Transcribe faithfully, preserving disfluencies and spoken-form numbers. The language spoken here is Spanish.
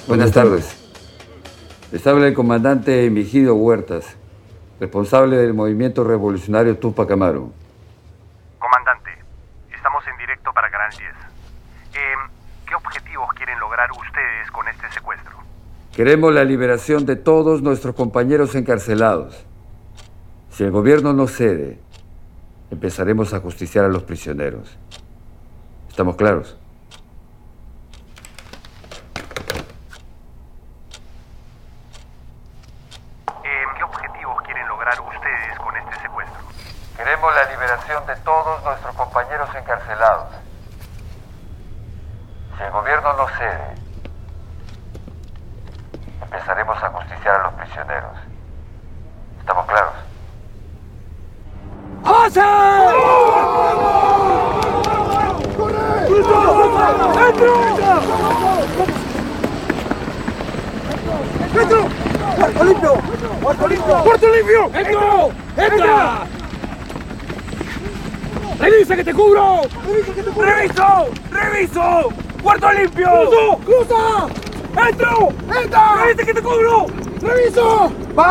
Buenas tardes. Les habla el comandante Emigidio Huertas, responsable del movimiento revolucionario Tupac Amaru. Comandante, estamos en directo para Canal diez. Eh, ¿Qué objetivos quieren lograr ustedes con este secuestro? Queremos la liberación de todos nuestros compañeros encarcelados. Si el gobierno no cede, empezaremos a justiciar a los prisioneros. ¿Estamos claros? ¿Qué objetivos quieren lograr ustedes con este secuestro? Queremos la liberación de todos nuestros compañeros encarcelados. Si el gobierno no cede, empezaremos a justiciar a los prisioneros. ¿Estamos claros? ¡José! ¡Entro! ¡Puerto limpio! ¡Puerto limpio! ¡Puerto limpio! ¡Entro! ¡Entra! ¡Revisa que te cubro! ¡Revisa que te cubro! ¡Reviso! ¡Reviso! ¡Puerto limpio! ¡Cruzo! ¡Cruza! ¡Entro! ¡Entra! ¡Revisa que te cubro! ¡Reviso!